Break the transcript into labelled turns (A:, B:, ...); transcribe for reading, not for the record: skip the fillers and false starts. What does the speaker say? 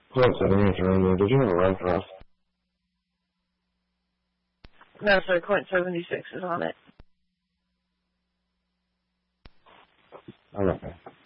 A: Point 7 Radio, did you have a run for us?
B: No, sir, Point 76 is on it.
A: Oh, okay.